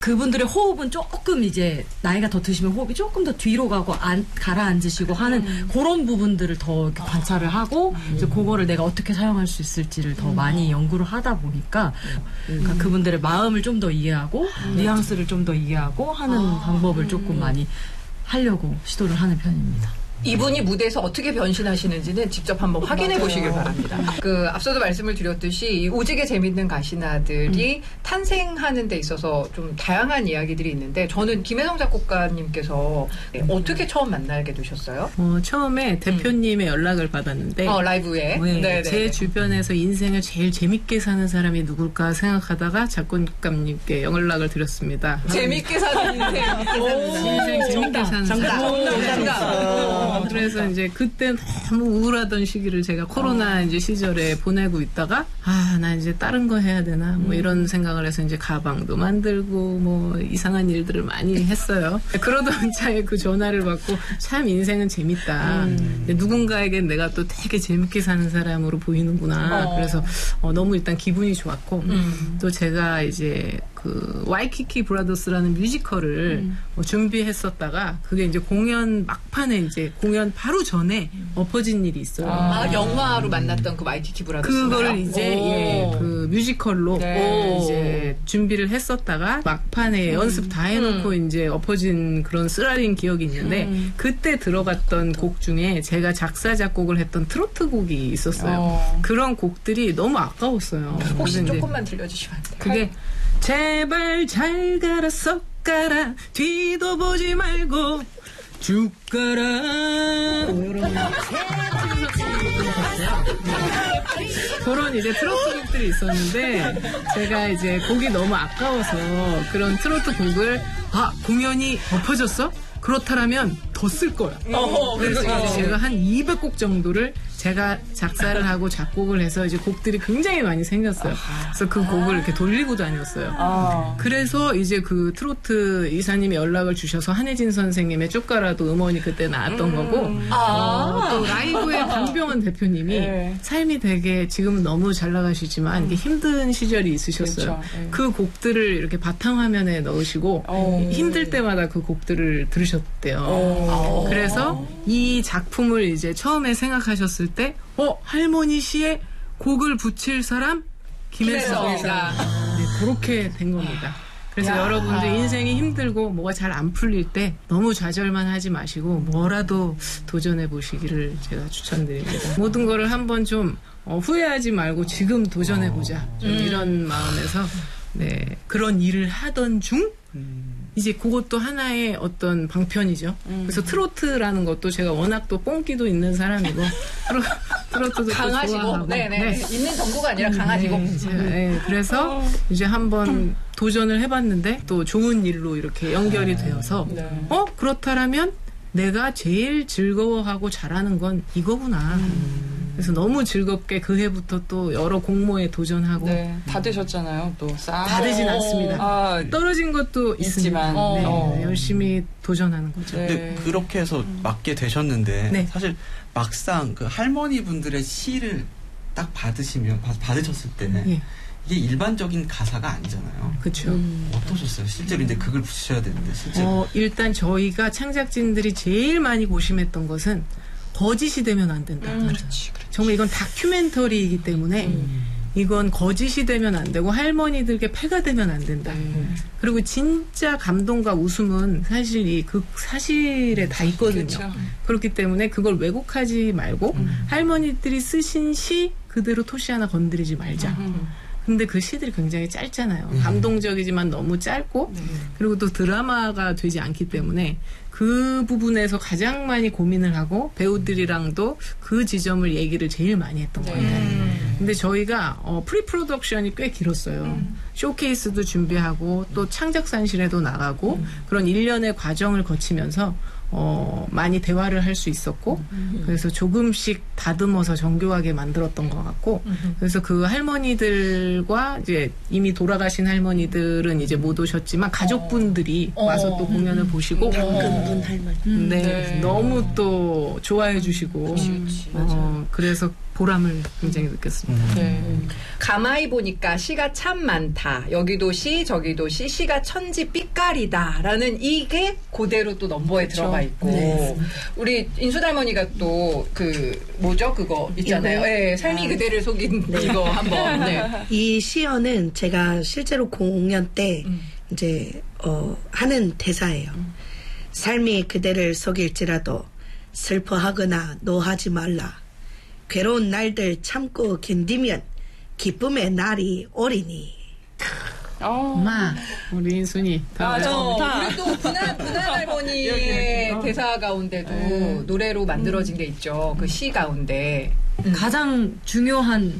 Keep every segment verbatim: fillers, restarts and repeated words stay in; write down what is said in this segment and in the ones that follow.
그분들의 호흡은 조금 이제 나이가 더 드시면 호흡이 조금 더 뒤로 가고 안, 가라앉으시고 하는 음. 그런 부분들을 더 이렇게 관찰을 하고 음. 이제 그거를 내가 어떻게 사용할 수 있을지를 더 음. 많이 연구를 하다 보니까 음. 그러니까 그분들의 마음을 좀 더 이해하고 음. 뉘앙스를 좀 더 이해하고 하는 아. 방법을 조금 많이 하려고 시도를 하는 편입니다. 이분이 무대에서 어떻게 변신하시는지는 직접 한번 확인해 맞아요. 보시길 바랍니다. 그 앞서도 말씀을 드렸듯이 오지게 재밌는 가시나들이 음. 탄생하는 데 있어서 좀 다양한 이야기들이 있는데 저는 김혜성 작곡가님께서 음. 어떻게 처음 만나게 되셨어요? 어, 처음에 대표님의 음. 연락을 받았는데 어, 라이브에 네, 제 주변에서 인생을 제일 재밌게 사는 사람이 누굴까 생각하다가 작곡가님께 연락을 드렸습니다. 재밌게 사는 인생. 인생 재밌게 사는 정답. 사람. 정답. 정답. 그래서 이제 그때 너무 우울하던 시기를 제가 코로나 어. 이제 시절에 보내고 있다가 아, 나 이제 다른 거 해야 되나 뭐 음. 이런 생각을 해서 이제 가방도 만들고 뭐 이상한 일들을 많이 했어요. 그러던 차에 그 전화를 받고 참 인생은 재밌다. 음. 누군가에겐 내가 또 되게 재밌게 사는 사람으로 보이는구나. 어. 그래서 어, 너무 일단 기분이 좋았고 음. 또 제가 이제 그 와이키키 브라더스라는 뮤지컬을 음. 뭐 준비했었다가 그게 이제 공연 막판에 이제 공연 바로 전에 음. 엎어진 일이 있어요. 아, 영화로 만났던 그 와이키키 브라더스. 그거를 이제 예, 그 뮤지컬로 네. 이제 준비를 했었다가 막판에 음. 연습 다 해놓고 음. 이제 엎어진 그런 쓰라린 기억이 있는데 음. 그때 들어갔던 곡 중에 제가 작사 작곡을 했던 트로트 곡이 있었어요. 어. 그런 곡들이 너무 아까웠어요. 혹시 조금만 들려주시면 안 돼요? 그게 제발 잘 가라 썩 가라 뒤도 보지 말고 쭉 가라 그런 이제 트로트 곡들이 있었는데 제가 이제 곡이 너무 아까워서 그런 트로트 곡을 아 공연이 엎어졌어? 그렇다면 더 쓸 거야. 어, 그래서 이제 제가 한 이백 곡 정도를 제가 작사를 하고 작곡을 해서 이제 곡들이 굉장히 많이 생겼어요. 그래서 그 곡을 이렇게 돌리고 다녔어요. 아. 그래서 이제 그 트로트 이사님이 연락을 주셔서 한혜진 선생님의 쭉 가라도 음원이 그때 나왔던 음. 거고 아. 어, 또 라이브의 강병원 대표님이 네. 삶이 되게 지금 너무 잘 나가시지만 이게 힘든 시절이 있으셨어요. 그렇죠. 네. 그 곡들을 이렇게 바탕화면에 넣으시고 오. 힘들 때마다 그 곡들을 들으셨대요. 오. 그래서 이 작품을 이제 처음에 생각하셨을 때, 어, 할머니 씨의 곡을 붙일 사람? 김혜성 씨가. 네, 그렇게 된 겁니다. 그래서 야. 여러분들 인생이 힘들고 뭐가 잘 안 풀릴 때 너무 좌절만 하지 마시고 뭐라도 도전해 보시기를 제가 추천드립니다. 모든 거를 한번 좀 어, 후회하지 말고 지금 도전해 보자. 좀 음. 이런 마음에서 네, 그런 일을 하던 중 음. 이제 그것도 하나의 어떤 방편이죠. 음. 그래서 트로트라는 것도 제가 워낙 또 뽕기도 있는 사람이고 트로, 트로트도 강하시고, 또 좋아하고 네네. 네. 있는 정도가 아니라 강하시고. 네, 제가, 네. 그래서 어. 이제 한번 도전을 해봤는데 또 좋은 일로 이렇게 연결이 되어서 네. 어 그렇다라면 내가 제일 즐거워하고 잘하는 건 이거구나. 음. 그래서 너무 즐겁게 그 해부터 또 여러 공모에 도전하고 네, 다 되셨잖아요. 또 싹. 다 되진 않습니다. 아, 떨어진 것도 있지만 네, 어. 열심히 도전하는 거죠. 네. 근데 그렇게 해서 음. 맡게 되셨는데 네. 사실 막상 그 할머니 분들의 시를 딱 받으시면 받, 받으셨을 때는 예. 이게 일반적인 가사가 아니잖아요. 그렇죠. 음. 어떠셨어요? 실제로 이제 그걸 붙이셔야 되는데 실제로. 어, 일단 저희가 창작진들이 제일 많이 고심했던 것은 거짓이 되면 안 된다. 음, 그렇지, 그렇지. 정말 이건 다큐멘터리이기 때문에 음. 이건 거짓이 되면 안 되고 할머니들께 폐가 되면 안 된다. 음. 그리고 진짜 감동과 웃음은 사실 이 그 사실에 다 있거든요. 그렇죠. 그렇기 때문에 그걸 왜곡하지 말고 음. 할머니들이 쓰신 시 그대로 토시 하나 건드리지 말자. 음. 근데 그 시들이 굉장히 짧잖아요. 음. 감동적이지만 너무 짧고 음. 그리고 또 드라마가 되지 않기 때문에 그 부분에서 가장 많이 고민을 하고 배우들이랑도 그 지점을 얘기를 제일 많이 했던 것 같아요. 음. 근데 저희가 어, 프리 프로덕션이 꽤 길었어요. 음. 쇼케이스도 준비하고 또 창작산실에도 나가고 음. 그런 일련의 과정을 거치면서 어, 많이 대화를 할 수 있었고, 음. 그래서 조금씩 다듬어서 정교하게 만들었던 것 같고, 음. 그래서 그 할머니들과 이제 이미 돌아가신 할머니들은 이제 못 오셨지만 가족분들이 어. 와서 또 공연을 음. 보시고, 당근분 할머니. 음, 네, 네. 너무 또 좋아해 주시고, 그치, 그치. 어, 그래서 보람을 굉장히 느꼈습니다. 음. 네. 가만히 보니까 시가 참 많다. 여기도 시, 저기도 시, 시가 천지 삐까리다. 라는 이게 그대로 또 넘버에 그쵸? 들어가 있고. 네. 우리 인순할머니가 또 그, 뭐죠? 그거 있잖아요. 예, 네, 삶이 아. 그대를 속인 네. 이거 한번. 네. 이 시어는 제가 실제로 공연 때 음. 이제, 어, 하는 대사예요. 음. 삶이 그대를 속일지라도 슬퍼하거나 노하지 말라. 괴로운 날들 참고 견디면 기쁨의 날이 오리니. 엄마, 우리 인순이. 맞아. 우리 또 분한, 분한 할머니의 대사 가운데도 네. 노래로 만들어진 게 있죠. 그 시 가운데. 음. 가장 중요한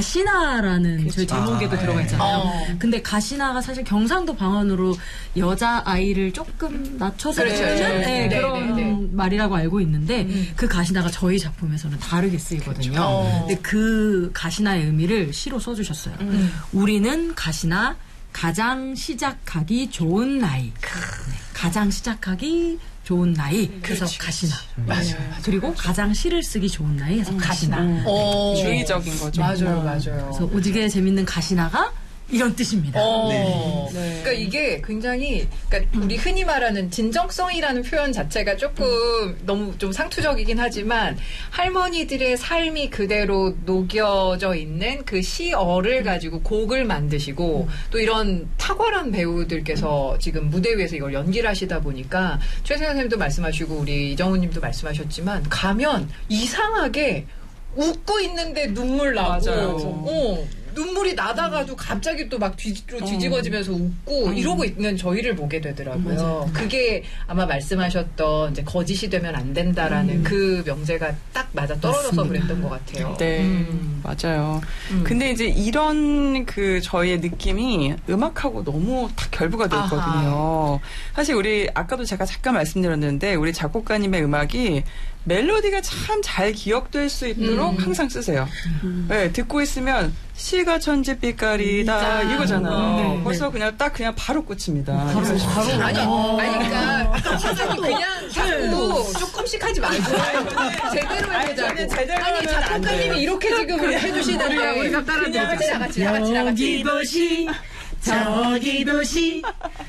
가시나라는 그쵸. 저희 제목에도 아, 들어가 있잖아요. 어. 근데 가시나가 사실 경상도 방언으로 여자 아이를 조금 낮춰서 그렇죠. 쓰는 네, 네, 그런 네, 네. 말이라고 알고 있는데 음. 그 가시나가 저희 작품에서는 다르게 쓰이거든요. 그렇죠. 근데 그 가시나의 의미를 시로 써주셨어요. 음. 우리는 가시나 가장 시작하기 좋은 나이. 네, 가장 시작하기 좋은 나이. 그래서 그렇지, 가시나. 맞아요. 그리고 가장 시를 쓰기 좋은 나이에서 음, 가시나. 음. 어. 주의적인 거죠. 맞아요, 맞아요. 그래서 오지게 재밌는 가시나가 이런 뜻입니다. 어. 네. 네. 그러니까 이게 굉장히 그러니까 우리 흔히 말하는 진정성이라는 표현 자체가 조금 음. 너무 좀 상투적이긴 하지만 할머니들의 삶이 그대로 녹여져 있는 그 시어를 가지고 곡을 만드시고 음. 또 이런 탁월한 배우들께서 지금 무대 위에서 이걸 연기를 하시다 보니까 최승현 선생님도 말씀하시고 우리 이정우님도 말씀하셨지만 가면 이상하게 웃고 있는데 눈물 나고 맞아요. 어. 눈물이 나다가도 갑자기 또 막 뒤로 뒤집어지면서 웃고 음. 이러고 있는 저희를 보게 되더라고요. 맞아요. 그게 아마 말씀하셨던 이제 거짓이 되면 안 된다라는 음. 그 명제가 딱 맞아 떨어져서 맞습니다. 그랬던 것 같아요. 네, 음. 맞아요. 음. 근데 이제 이런 그 저희의 느낌이 음악하고 너무 딱 결부가 돼 있거든요. 아하. 사실 우리 아까도 제가 잠깐 말씀드렸는데 우리 작곡가님의 음악이 멜로디가 참 잘 기억될 수 있도록 음. 항상 쓰세요. 음. 네, 듣고 있으면 시가 천지빛깔이다 음. 이거잖아요. 네, 벌써 네. 그냥 딱 그냥 바로 꽂힙니다. 바로, 바로 아니, 아니 그러니까 선생님 그냥 자꾸 조금씩 하지 말고 제대로 해보자고. 아니 작곡가님이 이렇게 지금 해주시는데 우리가 따라드리자. 같이 나같이 나같이 나같이. 여기도 시 저기도 시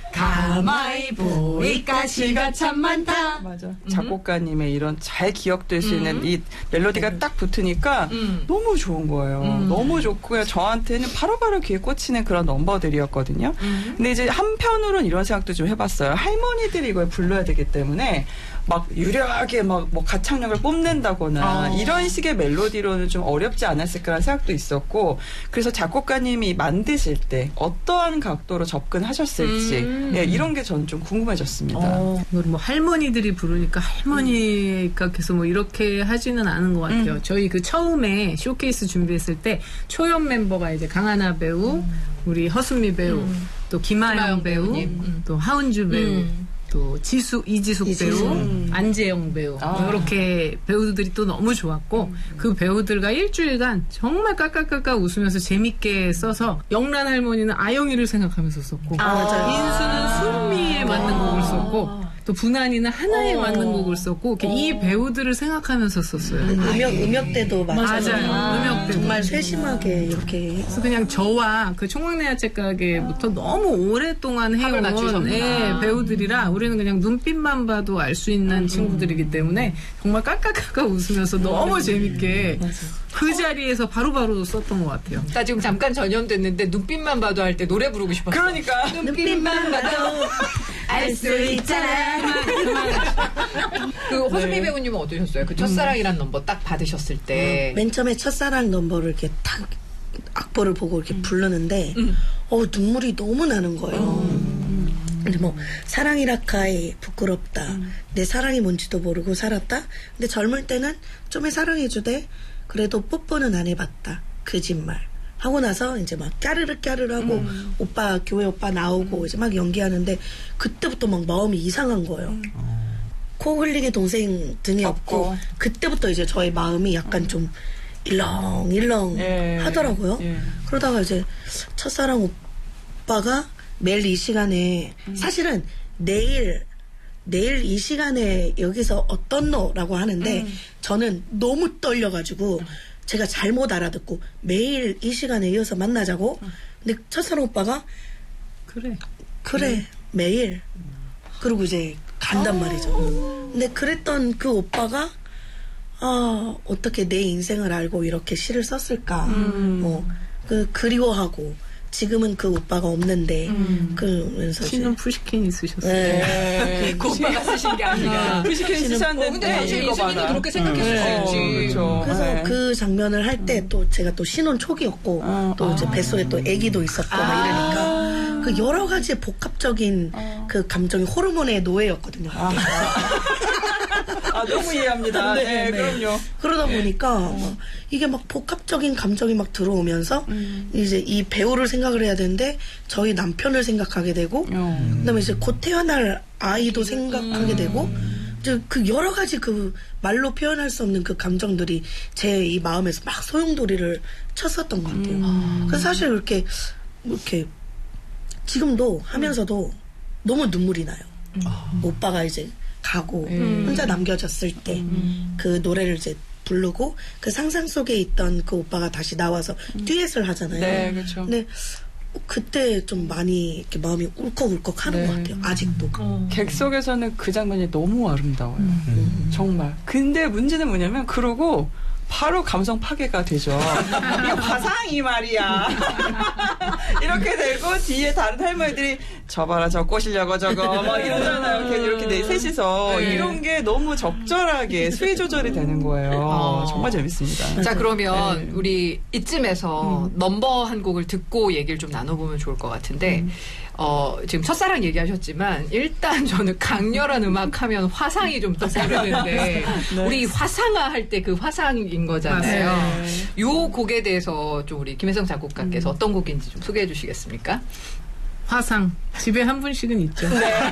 가만히 보니까 시가 참 많다. 맞아. 작곡가님의 이런 잘 기억될 수 있는 음. 이 멜로디가 딱 붙으니까 음. 너무 좋은 거예요. 음. 너무 좋고요. 저한테는 바로바로 귀에 꽂히는 그런 넘버들이었거든요. 음. 근데 이제 한편으로는 이런 생각도 좀 해봤어요. 할머니들이 이걸 불러야 되기 때문에 막 유려하게 막 뭐 가창력을 뽐낸다거나 어. 이런 식의 멜로디로는 좀 어렵지 않았을까라는 생각도 있었고 그래서 작곡가님이 만드실 때 어떠한 각도로 접근하셨을지 음. 예, 이런 게 저는 좀 궁금해졌습니다. 어. 뭐 할머니들이 부르니까 할머니가 계속 뭐 이렇게 하지는 않은 것 같아요. 음. 저희 그 처음에 쇼케이스 준비했을 때 초연 멤버가 이제 강하나 배우, 음. 우리 허수미 배우, 음. 또 김하영, 김하영 배우, 음. 또 하은주 배우. 음. 또 지수 이지숙 이지숙. 배우, 음. 안재영 배우 아. 이렇게 배우들이 또 너무 좋았고 음. 그 배우들과 일주일간 정말 깔깔깔깔 웃으면서 재밌게 써서 영란 할머니는 아영이를 생각하면서 썼고 아. 인수는 순미에 맞는 아. 곡을 썼고 또 분한이는 하나에 어. 맞는 곡을 썼고 어. 이 배우들을 생각하면서 썼어요. 음, 음역 음역 때도 맞아요. 맞아요. 아. 음역 때 정말 세심하게 이렇게. 그래서 그냥 저와 그 총각내 야채 가게부터 너무 오랫동안 해온 네, 배우들이라 우리는 그냥 눈빛만 봐도 알 수 있는 음. 친구들이기 때문에 정말 깔깔깔깔 웃으면서 음. 너무 재밌게 음. 그 자리에서 바로바로 바로 썼던 것 같아요. 나 지금 잠깐 전염됐는데 눈빛만 봐도 할 때 노래 부르고 싶었어. 그러니까 눈빛만 봐도 알 수 있잖아. 그 허수미 네. 배우님은 어떠셨어요? 그 첫사랑이란 넘버 딱 받으셨을 때. 어, 맨 처음에 첫사랑 넘버를 이렇게 탁 악보를 보고 이렇게 음. 부르는데 음. 어 눈물이 너무 나는 거예요. 음. 근데 뭐 사랑이라카이 부끄럽다. 음. 내 사랑이 뭔지도 모르고 살았다. 근데 젊을 때는 좀에 사랑해주되 그래도 뽀뽀는 안 해봤다. 거짓말. 하고 나서 이제 막 까르르 까르르 하고 음. 오빠 교회 오빠 나오고 음. 이제 막 연기하는데 그때부터 막 마음이 이상한 거예요. 음. 코 흘리게 동생 등에 업고, 업고. 그때부터 이제 저의 마음이 약간 좀 일렁일렁 예. 하더라고요. 예. 그러다가 이제 첫사랑 오빠가 매일 이 시간에 음. 사실은 내일 내일 이 시간에 여기서 어떤 노라고 하는데 음. 저는 너무 떨려가지고 제가 잘못 알아듣고 매일 이 시간에 이어서 만나자고. 근데 첫사랑 오빠가 그래. 그래 매일 그리고 이제 간단 말이죠. 근데 그랬던 그 오빠가 아 어떻게 내 인생을 알고 이렇게 시를 썼을까. 뭐 그 그리워하고 지금은 그 오빠가 없는데 그러면서 이제 신은 푸시킨 있으셨어요. 네. 그 오빠가 쓰신 게 아니라. 푸시킨 어, 쓰셨는데 근데 당신 이거 이수민도 봐라. 그렇게 생각했을 수 네. 있지. 어, 그렇죠. 그래서 네. 그 장면을 할 때 또 제가 또 신혼 초기였고 어, 또 이제 뱃속에 또 아기도 있었고 막 이러니까 그 여러 가지 복합적인 그 감정이 호르몬의 노예였거든요. 아, 너무 이해합니다. 네, 네, 네. 그럼요. 그러다 보니까 막 이게 막 복합적인 감정이 막 들어오면서 이제 이 배우를 생각을 해야 되는데 저희 남편을 생각하게 되고 어. 그다음에 이제 곧 태어날 아이도 생각하게 되고 이제 그 여러 가지 그 말로 표현할 수 없는 그 감정들이 제 이 마음에서 막 소용돌이를 쳤었던 것 같아요. 그래서 사실 이렇게 이렇게 지금도 하면서도 너무 눈물이 나요. 오빠가 이제 가고 혼자 남겨졌을 때 그 노래를 이제 부르고 그 상상 속에 있던 그 오빠가 다시 나와서 듀엣을 하잖아요. 네, 그렇죠. 근데 그때 좀 많이 이렇게 마음이 울컥울컥 하는 네. 것 같아요. 아직도. 객석에서는 그 장면이 너무 아름다워요. 정말. 근데 문제는 뭐냐면 그러고 바로 감성 파괴가 되죠. 이거 화상이 말이야. 이렇게 되고 뒤에 다른 할머니들이 저 봐라 저 꼬시려고 저거 막 이러잖아요. 이렇게, 이렇게 네, 셋이서 네. 이런 게 너무 적절하게 수위 조절이 되는 거예요. 어. 정말 재밌습니다. 자, 그러면 네. 우리 이쯤에서 넘버 한 곡을 듣고 얘기를 좀 나눠보면 좋을 것 같은데, 어, 지금 첫사랑 얘기하셨지만, 일단 저는 강렬한 음악 하면 화상이 좀 떠오르는데, 우리 화상화 할 때 그 화상인 거잖아요. 맞아요. 요 곡에 대해서 좀 우리 김혜성 작곡가께서 어떤 곡인지 좀 소개해 주시겠습니까? 화상. 집에 한 분씩은 있죠.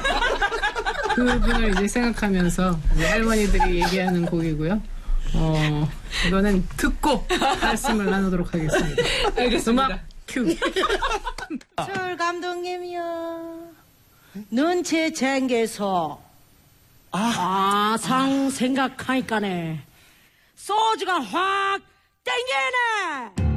그분을 이제 생각하면서 우리 할머니들이 얘기하는 곡이고요. 어, 이거는 듣고 말씀을 나누도록 하겠습니다. 알겠습니다. 음악 큐. 술 감독님이요. 눈치 챙겨서 아, 상 생각하니까네 소주가 확 땡기네.